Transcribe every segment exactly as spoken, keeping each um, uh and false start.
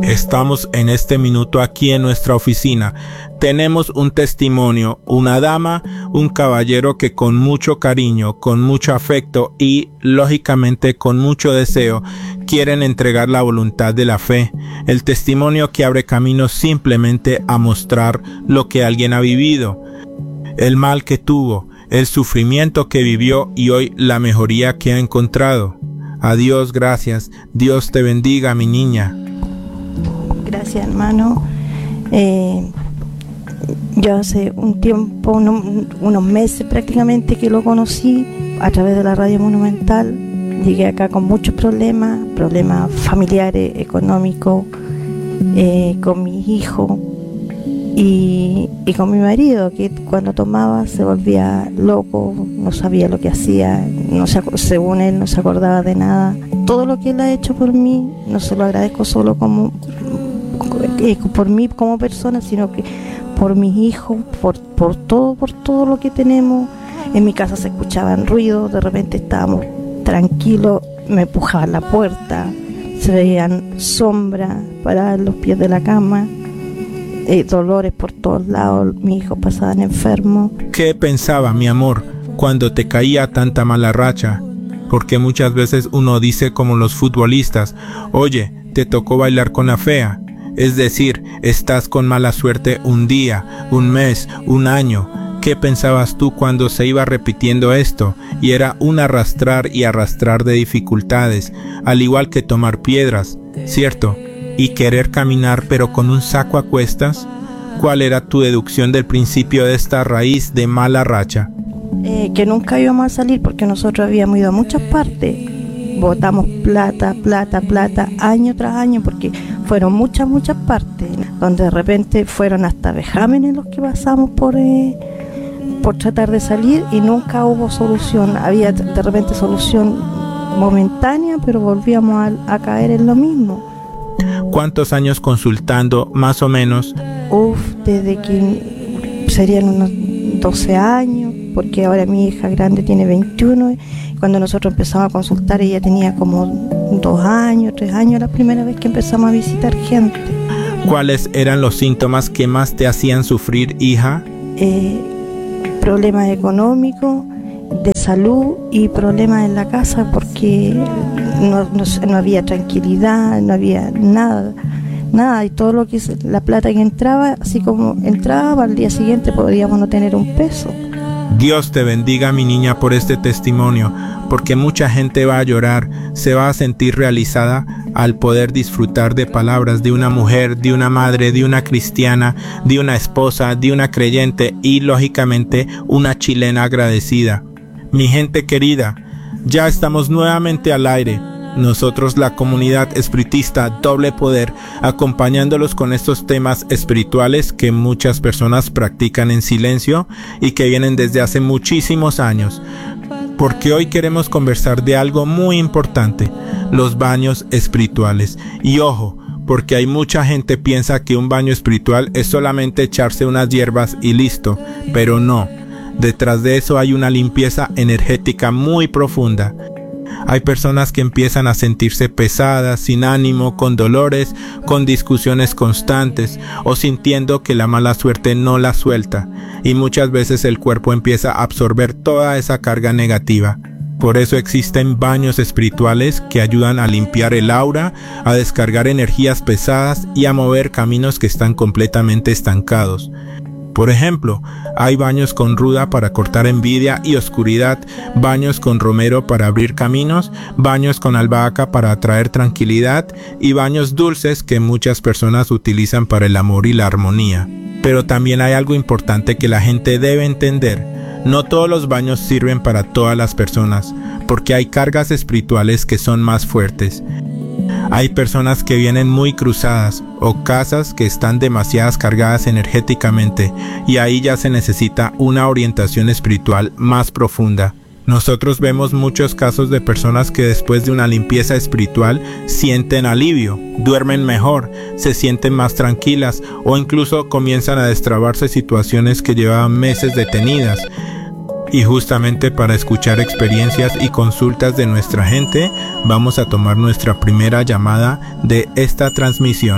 Estamos en este minuto aquí en nuestra oficina. Tenemos un testimonio, una dama, un caballero que con mucho cariño, con mucho afecto y, lógicamente, con mucho deseo, quieren entregar la voluntad de la fe. El testimonio que abre caminos simplemente a mostrar lo que alguien ha vivido, el mal que tuvo, el sufrimiento que vivió y hoy la mejoría que ha encontrado. A Dios gracias. Dios te bendiga, mi niña. Gracias, hermano. Eh, yo hace un tiempo, unos, unos meses prácticamente que lo conocí a través de la Radio Monumental. Llegué acá con muchos problemas, problemas familiares, económicos, eh, con mi hijo y, y con mi marido, que cuando tomaba se volvía loco, no sabía lo que hacía, no se, según él no se acordaba de nada. Todo lo que él ha hecho por mí, no se lo agradezco solo como por mí como persona, sino que por mis hijos, por, por todo, por todo lo que tenemos. En mi casa se escuchaban ruidos, de repente estábamos tranquilos, me empujaban la puerta, se veían sombras para los pies de la cama, eh, dolores por todos lados, mis hijos pasaban enfermos. ¿Qué pensaba, mi amor, cuando te caía tanta mala racha? Porque muchas veces uno dice como los futbolistas: oye, te tocó bailar con la fea. Es decir, estás con mala suerte un día, un mes, un año. ¿Qué pensabas tú cuando se iba repitiendo esto? Y era un arrastrar y arrastrar de dificultades, al igual que tomar piedras, ¿cierto? Y querer caminar pero con un saco a cuestas. ¿Cuál era tu deducción del principio de esta raíz de mala racha? Eh, que nunca íbamos a salir porque nosotros habíamos ido a muchas partes. Botamos plata, plata, plata, año tras año, porque fueron muchas, muchas partes, donde de repente fueron hasta vejámenes los que pasamos por, eh, por tratar de salir y nunca hubo solución. Había de repente solución momentánea, pero volvíamos a, a caer en lo mismo. ¿Cuántos años consultando, más o menos? Uf, desde que serían unos doce años, porque ahora mi hija grande tiene veintiuno. Cuando nosotros empezamos a consultar ella tenía como dos años, tres años, la primera vez que empezamos a visitar gente. ¿Cuáles eran los síntomas que más te hacían sufrir, hija? Eh, problemas económicos, de salud y problemas en la casa, porque no, no, no había tranquilidad, no había nada, nada, y todo lo que es la plata que entraba, así como entraba, al día siguiente podríamos no tener un peso. Dios te bendiga, mi niña, por este testimonio, porque mucha gente va a llorar, se va a sentir realizada al poder disfrutar de palabras de una mujer, de una madre, de una cristiana, de una esposa, de una creyente y, lógicamente, una chilena agradecida. Mi gente querida, ya estamos nuevamente al aire. Nosotros, la comunidad espiritista Doble Poder, acompañándolos con estos temas espirituales que muchas personas practican en silencio y que vienen desde hace muchísimos años. Porque hoy queremos conversar de algo muy importante, los baños espirituales. Y ojo, porque hay mucha gente piensa que un baño espiritual es solamente echarse unas hierbas y listo, pero no. Detrás de eso hay una limpieza energética muy profunda. Hay personas que empiezan a sentirse pesadas, sin ánimo, con dolores, con discusiones constantes o sintiendo que la mala suerte no la suelta, y muchas veces el cuerpo empieza a absorber toda esa carga negativa. Por eso existen baños espirituales que ayudan a limpiar el aura, a descargar energías pesadas y a mover caminos que están completamente estancados. Por ejemplo, hay baños con ruda para cortar envidia y oscuridad, baños con romero para abrir caminos, baños con albahaca para atraer tranquilidad y baños dulces que muchas personas utilizan para el amor y la armonía. Pero también hay algo importante que la gente debe entender. No todos los baños sirven para todas las personas, porque hay cargas espirituales que son más fuertes. Hay personas que vienen muy cruzadas o casas que están demasiadas cargadas energéticamente y ahí ya se necesita una orientación espiritual más profunda. Nosotros vemos muchos casos de personas que después de una limpieza espiritual sienten alivio, duermen mejor, se sienten más tranquilas o incluso comienzan a destrabarse situaciones que llevaban meses detenidas. Y justamente para escuchar experiencias y consultas de nuestra gente, vamos a tomar nuestra primera llamada de esta transmisión.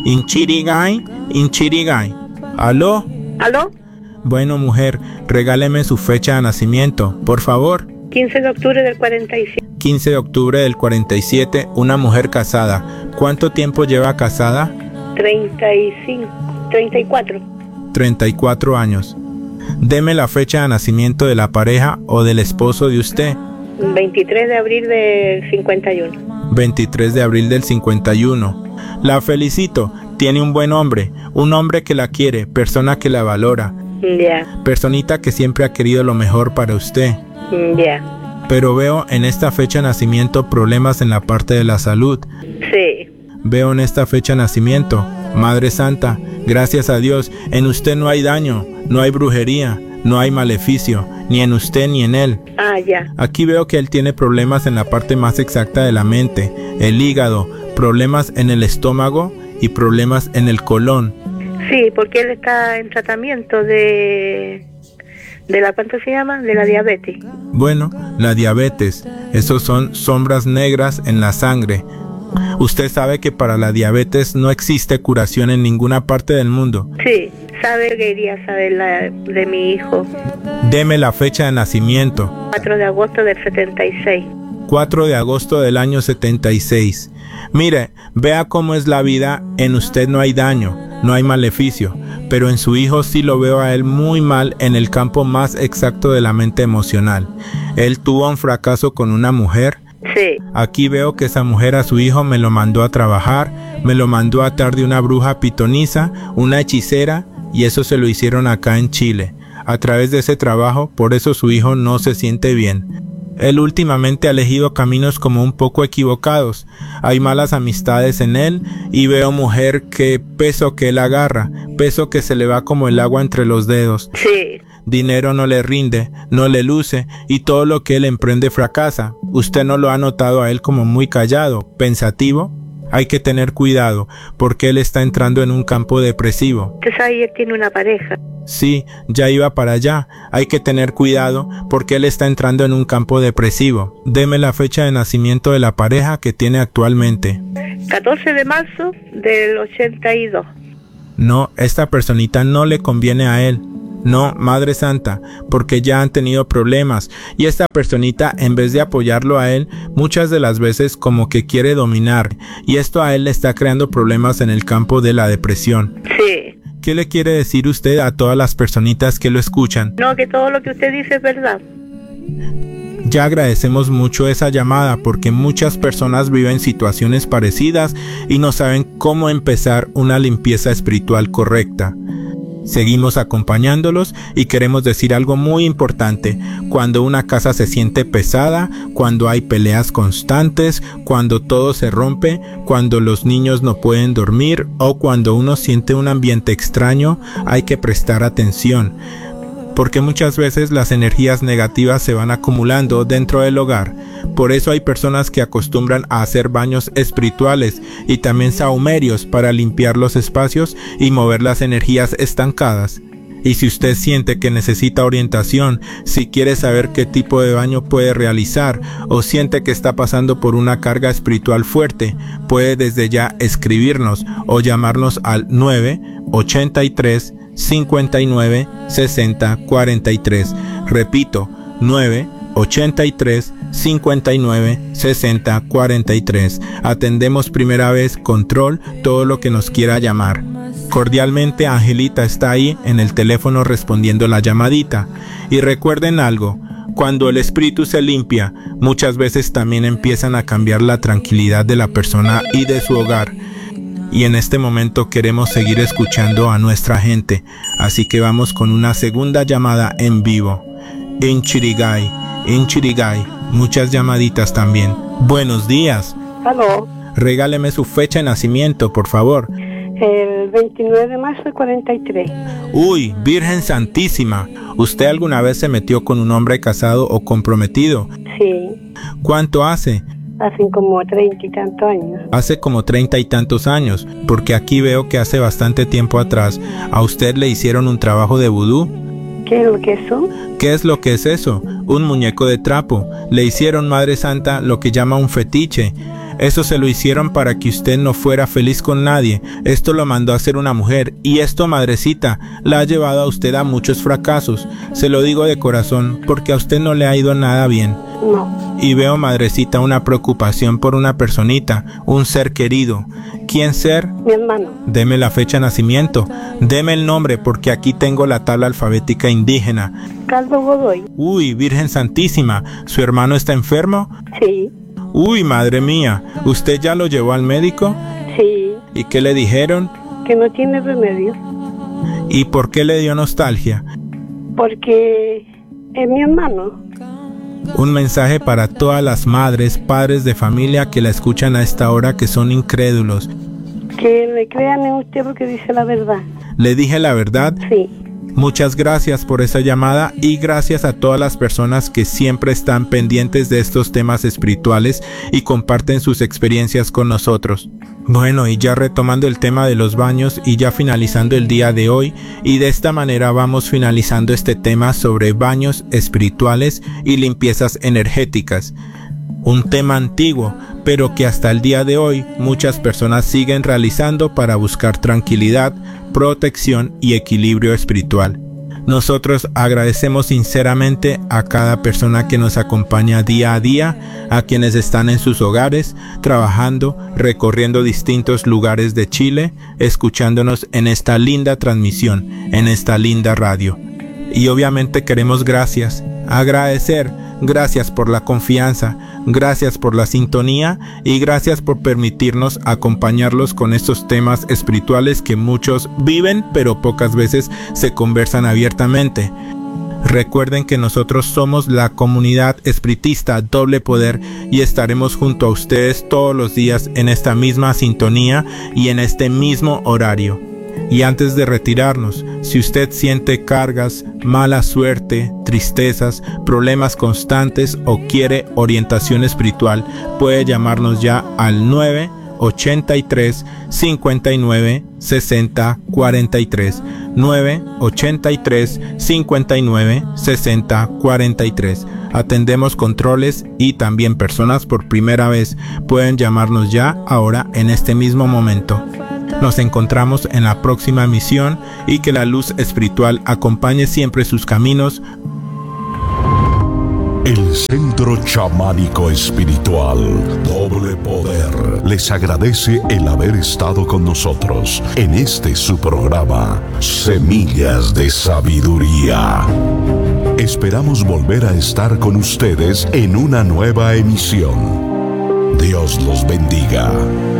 Inchirigai, Inchirigai. ¿Aló? ¿Aló? Bueno, mujer, regáleme su fecha de nacimiento, por favor. quince de octubre del cuarenta y siete. quince de octubre del cuarenta y siete, una mujer casada. ¿Cuánto tiempo lleva casada? treinta y cinco, treinta y cuatro. treinta y cuatro años. Deme la fecha de nacimiento de la pareja o del esposo de usted. veintitrés de abril del cincuenta y uno. veintitrés de abril del cincuenta y uno. La felicito, tiene un buen hombre, un hombre que la quiere, persona que la valora. Ya. Yeah. Personita que siempre ha querido lo mejor para usted. Ya. Yeah. Pero veo en esta fecha de nacimiento problemas en la parte de la salud. Sí. Veo en esta fecha de nacimiento, Madre Santa, gracias a Dios, en usted no hay daño, no hay brujería, no hay maleficio, ni en usted ni en él. Ah, ya. Yeah. Aquí veo que él tiene problemas en la parte más exacta de la mente, el hígado, problemas en el estómago y problemas en el colon. Sí, porque él está en tratamiento de... ¿De la cuánto se llama? De la diabetes. Bueno, la diabetes, esos son sombras negras en la sangre. Usted sabe que para la diabetes no existe curación en ninguna parte del mundo. Sí, sabe, quería saber la de mi hijo. Deme la fecha de nacimiento. cuatro de agosto del setenta y seis. cuatro de agosto del año setenta y seis. Mire, vea cómo es la vida, en usted no hay daño, no hay maleficio, pero en su hijo sí lo veo a él muy mal en el campo más exacto de la mente emocional. Él tuvo un fracaso con una mujer. Sí. Aquí veo que esa mujer a su hijo me lo mandó a trabajar, me lo mandó a atar de una bruja pitonisa, una hechicera, y eso se lo hicieron acá en Chile. A través de ese trabajo, por eso su hijo no se siente bien. Él últimamente ha elegido caminos como un poco equivocados. Hay malas amistades en él y veo mujer que peso que él agarra, peso que se le va como el agua entre los dedos. Sí. Dinero no le rinde, no le luce y todo lo que él emprende fracasa. ¿Usted no lo ha notado a él como muy callado, pensativo? Hay que tener cuidado porque él está entrando en un campo depresivo. Usted sabe, él tiene una pareja. Sí, ya iba para allá. Hay que tener cuidado porque él está entrando en un campo depresivo. Deme la fecha de nacimiento de la pareja que tiene actualmente. catorce de marzo del ochenta y dos. No, esta personita no le conviene a él. No, Madre Santa, porque ya han tenido problemas y esta personita, en vez de apoyarlo a él, muchas de las veces como que quiere dominar y esto a él le está creando problemas en el campo de la depresión. Sí. ¿Qué le quiere decir usted a todas las personitas que lo escuchan? No, que todo lo que usted dice es verdad. Ya agradecemos mucho esa llamada porque muchas personas viven situaciones parecidas y no saben cómo empezar una limpieza espiritual correcta. Seguimos acompañándolos y queremos decir algo muy importante. Cuando una casa se siente pesada, cuando hay peleas constantes, cuando todo se rompe, cuando los niños no pueden dormir o cuando uno siente un ambiente extraño, hay que prestar atención. Porque muchas veces las energías negativas se van acumulando dentro del hogar. Por eso hay personas que acostumbran a hacer baños espirituales y también sahumerios para limpiar los espacios y mover las energías estancadas. Y si usted siente que necesita orientación, si quiere saber qué tipo de baño puede realizar o siente que está pasando por una carga espiritual fuerte, puede desde ya escribirnos o llamarnos al nueve ochenta y tres cincuenta y nueve sesenta cuarenta y tres. Repito, nueve ochenta y tres cincuenta y nueve sesenta cuarenta y tres. Atendemos primera vez control todo lo que nos quiera llamar. Cordialmente, Angelita está ahí en el teléfono respondiendo la llamadita. Y recuerden algo, cuando el espíritu se limpia, muchas veces también empiezan a cambiar la tranquilidad de la persona y de su hogar. Y en este momento queremos seguir escuchando a nuestra gente, así que vamos con una segunda llamada en vivo. Inchirigai, Inchirigai, muchas llamaditas también. Buenos días. Aló. Regáleme su fecha de nacimiento, por favor. El veintinueve de marzo del cuarenta y tres. Uy, Virgen Santísima. ¿Usted alguna vez se metió con un hombre casado o comprometido? Sí. ¿Cuánto hace? Hace como treinta y tantos años. Hace como treinta y tantos años, porque aquí veo que hace bastante tiempo atrás a usted le hicieron un trabajo de vudú. ¿Qué es lo que es eso? ¿Qué es lo que es eso? Un muñeco de trapo. Le hicieron, Madre Santa, lo que llama un fetiche. Eso se lo hicieron para que usted no fuera feliz con nadie. Esto lo mandó a hacer una mujer. Y esto, madrecita, la ha llevado a usted a muchos fracasos. Se lo digo de corazón, porque a usted no le ha ido nada bien. No. Y veo, madrecita, una preocupación por una personita, un ser querido. ¿Quién ser? Mi hermano. Deme la fecha de nacimiento. Deme el nombre, porque aquí tengo la tabla alfabética indígena. Carlos Godoy. Uy, Virgen Santísima, ¿su hermano está enfermo? Sí. Uy, madre mía, ¿usted ya lo llevó al médico? Sí. ¿Y qué le dijeron? Que no tiene remedio. ¿Y por qué le dio nostalgia? Porque es mi hermano. Un mensaje para todas las madres, padres de familia que la escuchan a esta hora, que son incrédulos. Que le crean en usted porque dice la verdad. ¿Le dije la verdad? Sí. Muchas gracias por esa llamada y gracias a todas las personas que siempre están pendientes de estos temas espirituales y comparten sus experiencias con nosotros. Bueno, y ya retomando el tema de los baños y ya finalizando el día de hoy, y de esta manera vamos finalizando este tema sobre baños espirituales y limpiezas energéticas. Un tema antiguo, pero que hasta el día de hoy muchas personas siguen realizando para buscar tranquilidad, protección y equilibrio espiritual. Nosotros agradecemos sinceramente a cada persona que nos acompaña día a día, a quienes están en sus hogares, trabajando, recorriendo distintos lugares de Chile, escuchándonos en esta linda transmisión, en esta linda radio. Y obviamente queremos gracias, agradecer, gracias por la confianza, gracias por la sintonía y gracias por permitirnos acompañarlos con estos temas espirituales que muchos viven pero pocas veces se conversan abiertamente. Recuerden que nosotros somos la comunidad espiritista Doble Poder y estaremos junto a ustedes todos los días en esta misma sintonía y en este mismo horario. Y antes de retirarnos, si usted siente cargas, mala suerte, tristezas, problemas constantes o quiere orientación espiritual, puede llamarnos ya al nueve ochenta y tres, cincuenta y nueve, sesenta, cuarenta y tres, nueve ochenta y tres, cincuenta y nueve, sesenta, cuarenta y tres. Atendemos controles y también personas por primera vez pueden llamarnos ya ahora en este mismo momento. Nos encontramos en la próxima emisión y que la luz espiritual acompañe siempre sus caminos. El Centro Chamánico Espiritual Doble Poder les agradece el haber estado con nosotros en este su programa Semillas de Sabiduría. Esperamos volver a estar con ustedes en una nueva emisión. Dios los bendiga.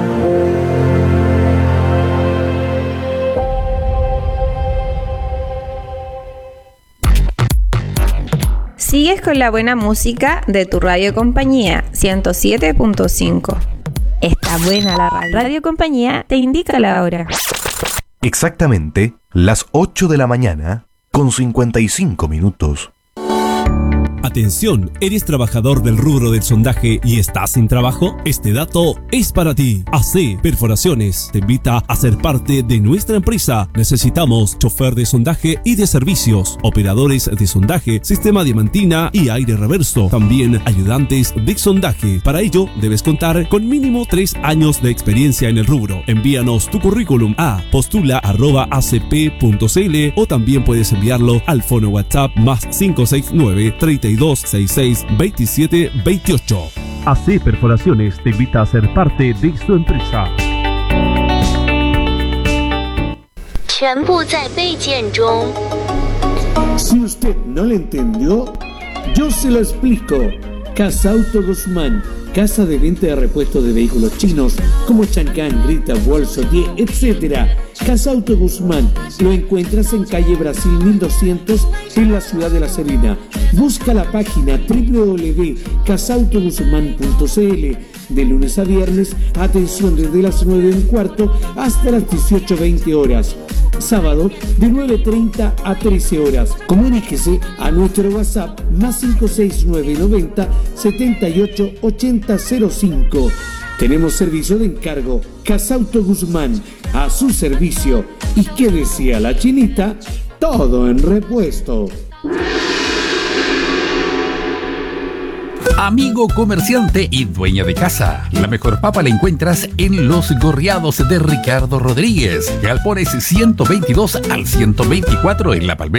Sigues con la buena música de tu Radio Compañía ciento siete punto cinco. Está buena la radio. Radio Compañía te indica la hora. Exactamente las ocho de la mañana con cincuenta y cinco minutos. Atención, ¿eres trabajador del rubro del sondaje y estás sin trabajo? Este dato es para ti. A C Perforaciones te invita a ser parte de nuestra empresa. Necesitamos chofer de sondaje y de servicios, operadores de sondaje, sistema diamantina y aire reverso, también ayudantes de sondaje. Para ello, debes contar con mínimo tres años de experiencia en el rubro. Envíanos tu currículum a postula arroba a c p punto c l o también puedes enviarlo al fono WhatsApp más cinco seis nueve, treinta y dos, sesenta y seis, veintisiete, veintiocho. A C Perforaciones te invita a ser parte de su empresa. Si usted no le entendió, yo se lo explico. Casa Auto Guzmán, casa de venta de repuestos de vehículos chinos como Chancán, Grita, Bolso, Die, etcétera. Casa Auto Guzmán, lo encuentras en calle Brasil mil doscientos en la ciudad de La Serena. Busca la página doble u doble u doble u punto casa auto guzmán punto c l. De lunes a viernes, atención desde las nueve y un cuarto hasta las dieciocho veinte horas. Sábado de nueve treinta a trece horas. Comuníquese a nuestro WhatsApp más cinco seis nueve noventa, setenta y ocho, ochenta cero cinco. Tenemos servicio de encargo. Casa Auto Guzmán, a su servicio. ¿Y qué decía la chinita? Todo en repuesto. Amigo comerciante y dueña de casa, la mejor papa la encuentras en Los Gorriados de Ricardo Rodríguez, Galpones ciento veintidós al ciento veinticuatro en La Palmera.